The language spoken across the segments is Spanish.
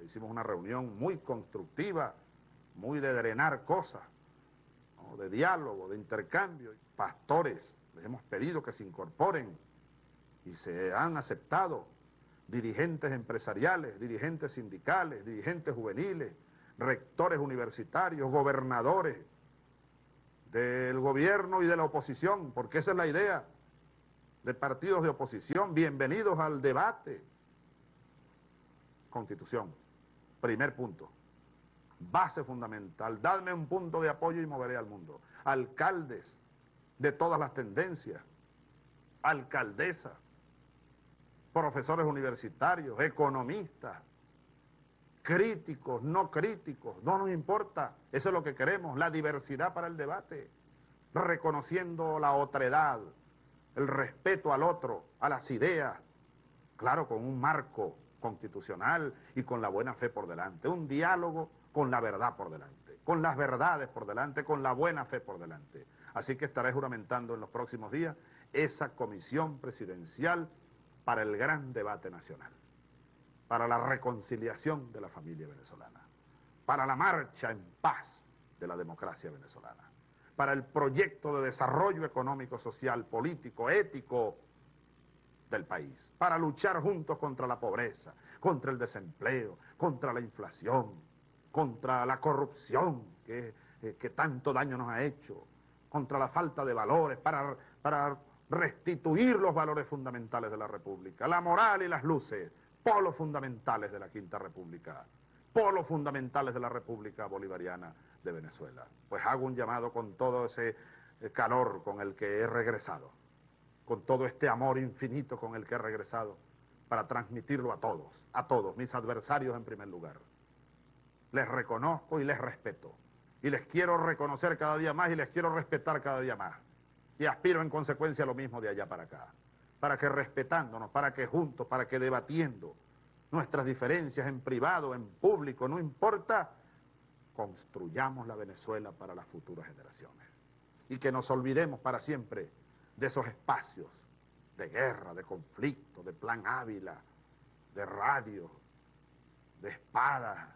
hicimos una reunión muy constructiva, muy de drenar cosas, ¿no? De diálogo, de intercambio. Pastores, les hemos pedido que se incorporen y se han aceptado. Dirigentes empresariales, dirigentes sindicales, dirigentes juveniles, rectores universitarios, gobernadores del gobierno y de la oposición, porque esa es la idea de partidos de oposición. Bienvenidos al debate. Constitución, primer punto, base fundamental. Dadme un punto de apoyo y moveré al mundo. Alcaldes de todas las tendencias, alcaldesas, profesores universitarios, economistas, críticos, no críticos, no nos importa, eso es lo que queremos, la diversidad para el debate, reconociendo la otredad, el respeto al otro, a las ideas, claro, con un marco constitucional y con la buena fe por delante, un diálogo con la verdad por delante, con las verdades por delante, con la buena fe por delante. Así que estaré juramentando en los próximos días esa comisión presidencial para el gran debate nacional, para la reconciliación de la familia venezolana, para la marcha en paz de la democracia venezolana, para el proyecto de desarrollo económico, social, político, ético del país, para luchar juntos contra la pobreza, contra el desempleo, contra la inflación, contra la corrupción que tanto daño nos ha hecho, contra la falta de valores, para restituir los valores fundamentales de la República, la moral y las luces, polos fundamentales de la Quinta República, polos fundamentales de la República Bolivariana de Venezuela. Pues hago un llamado con todo ese calor con el que he regresado, con todo este amor infinito con el que he regresado, para transmitirlo a todos, mis adversarios en primer lugar. Les reconozco y les respeto, y les quiero reconocer cada día más y les quiero respetar cada día más. Y aspiro en consecuencia a lo mismo de allá para acá, para que respetándonos, para que juntos, para que debatiendo nuestras diferencias en privado, en público, no importa, construyamos la Venezuela para las futuras generaciones. Y que nos olvidemos para siempre de esos espacios de guerra, de conflicto, de Plan Ávila, de radio, de espadas,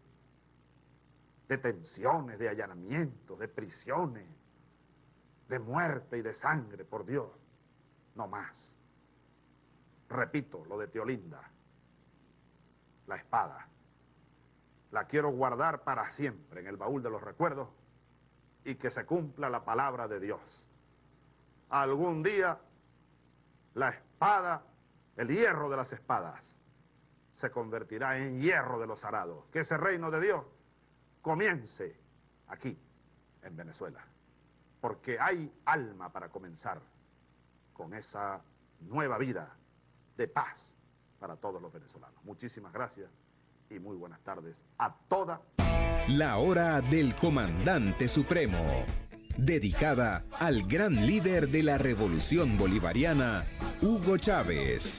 de tensiones, de allanamientos, de prisiones, de muerte y de sangre, por Dios, no más. Repito, lo de Teolinda, la espada, la quiero guardar para siempre en el baúl de los recuerdos y que se cumpla la palabra de Dios. Algún día, la espada, el hierro de las espadas, se convertirá en hierro de los arados. Que ese reino de Dios comience aquí, en Venezuela. Porque hay alma para comenzar con esa nueva vida de paz para todos los venezolanos. Muchísimas gracias y muy buenas tardes a toda. La hora del comandante supremo, dedicada al gran líder de la revolución bolivariana, Hugo Chávez.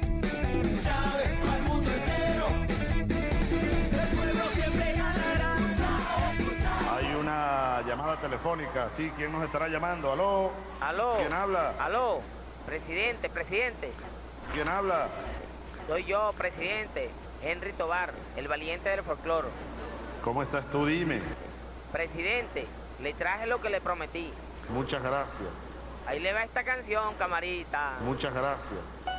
Llamada telefónica, sí, ¿quién nos estará llamando? ¿Aló? ¿Aló? ¿Quién habla? ¿Aló? Presidente. ¿Quién habla? Soy yo, presidente. Henry Tobar, el valiente del folclore. ¿Cómo estás tú? Dime. Presidente, le traje lo que le prometí. Muchas gracias. Ahí le va esta canción, camarita. Muchas gracias.